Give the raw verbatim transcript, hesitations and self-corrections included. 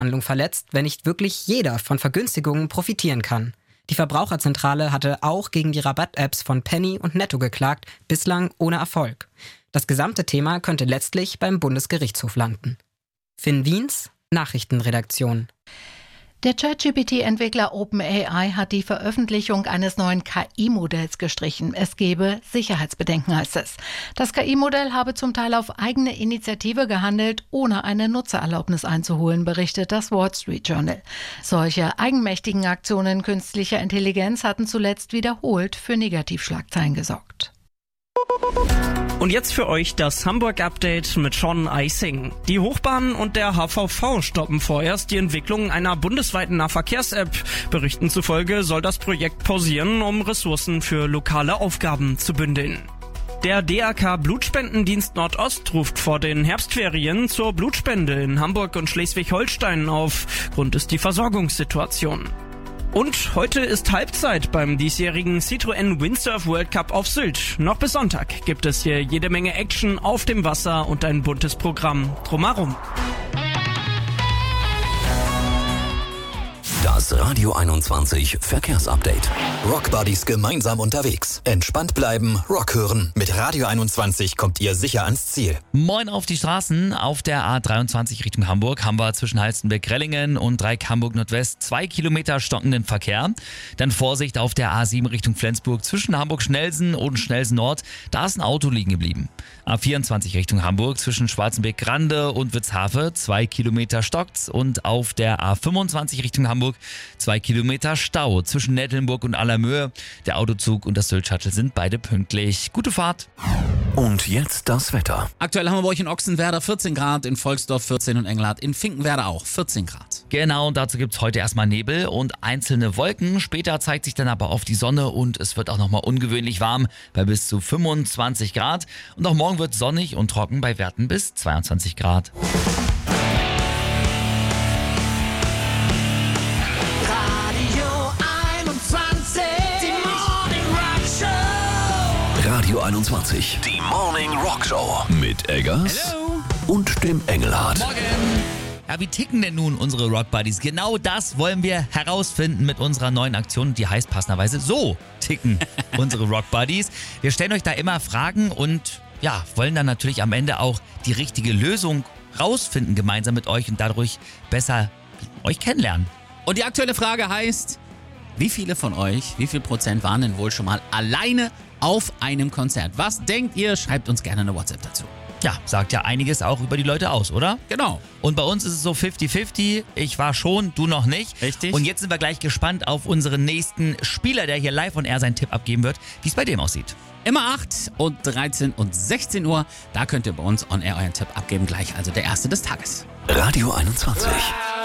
Handlung verletzt, wenn nicht wirklich jeder von Vergünstigungen profitieren kann. Die Verbraucherzentrale hatte auch gegen die Rabatt-Apps von Penny und Netto geklagt, bislang ohne Erfolg. Das gesamte Thema könnte letztlich beim Bundesgerichtshof landen. Finn Wiens, Nachrichtenredaktion. Der ChatGPT-Entwickler OpenAI hat die Veröffentlichung eines neuen K I-Modells gestrichen. Es gebe Sicherheitsbedenken, heißt es. Das K I-Modell habe zum Teil auf eigene Initiative gehandelt, ohne eine Nutzererlaubnis einzuholen, berichtet das Wall Street Journal. Solche eigenmächtigen Aktionen künstlicher Intelligenz hatten zuletzt wiederholt für Negativschlagzeilen gesorgt. Und jetzt für euch das Hamburg-Update mit Sean Eising. Die Hochbahn und der H V V stoppen vorerst die Entwicklung einer bundesweiten Nahverkehrs-App. Berichten zufolge soll das Projekt pausieren, um Ressourcen für lokale Aufgaben zu bündeln. Der D R K Blutspendendienst Nordost ruft vor den Herbstferien zur Blutspende in Hamburg und Schleswig-Holstein auf. Grund ist die Versorgungssituation. Und heute ist Halbzeit beim diesjährigen Citroën Windsurf World Cup auf Sylt. Noch bis Sonntag gibt es hier jede Menge Action auf dem Wasser und ein buntes Programm drumherum. Das Radio einundzwanzig Verkehrsupdate. Rock Buddies gemeinsam unterwegs. Entspannt bleiben, Rock hören. Mit Radio einundzwanzig kommt ihr sicher ans Ziel. Moin auf die Straßen. Auf der A dreiundzwanzig Richtung Hamburg haben wir zwischen Halstenberg-Rellingen und Dreieck Hamburg Nordwest zwei Kilometer stockenden Verkehr. Dann Vorsicht auf der A sieben Richtung Flensburg zwischen Hamburg-Schnellsen und Schnellsen Nord. Da ist ein Auto liegen geblieben. A vierundzwanzig Richtung Hamburg zwischen Schwarzenberg-Grande und Witzhafe zwei Kilometer stockt's. Und auf der A fünfundzwanzig Richtung Hamburg zwei Kilometer Stau zwischen Nettelnburg und Allermöhe. Der Autozug und das Sylt-Shuttle sind beide pünktlich. Gute Fahrt. Und jetzt das Wetter. Aktuell haben wir bei euch in Ochsenwerder vierzehn Grad, in Volksdorf vierzehn und Engelhardt, in Finkenwerder auch vierzehn Grad. Genau, und dazu gibt's heute erstmal Nebel und einzelne Wolken. Später zeigt sich dann aber auf die Sonne und es wird auch nochmal ungewöhnlich warm bei bis zu fünfundzwanzig Grad. Und auch morgen wird sonnig und trocken bei Werten bis zweiundzwanzig Grad. Radio einundzwanzig, die Morning Rock Show mit Eggers Hello. und dem Engelhardt. Morgen. Ja, wie ticken denn nun unsere Rock Buddies? Genau das wollen wir herausfinden mit unserer neuen Aktion, die heißt passenderweise so ticken unsere Rock Buddies. Wir stellen euch da immer Fragen und ja, wollen dann natürlich am Ende auch die richtige Lösung rausfinden gemeinsam mit euch und dadurch besser euch kennenlernen. Und die aktuelle Frage heißt, wie viele von euch, wie viel Prozent waren denn wohl schon mal alleine auf einem Konzert? Was denkt ihr? Schreibt uns gerne eine WhatsApp dazu. Ja, sagt ja einiges auch über die Leute aus, oder? Genau. Und bei uns ist es so fifty fifty. Ich war schon, du noch nicht. Richtig. Und jetzt sind wir gleich gespannt auf unseren nächsten Spieler, der hier live on air seinen Tipp abgeben wird, wie es bei dem aussieht. Immer acht und dreizehn und sechzehn Uhr. Da könnt ihr bei uns on air euren Tipp abgeben. Gleich also der erste des Tages. Radio einundzwanzig.